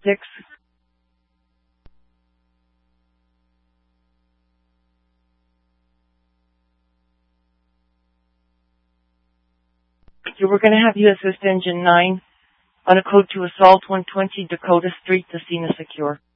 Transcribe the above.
6. You were going to have USS Engine 9 on a code to Assault 120 Dakota Street, Athena Secure.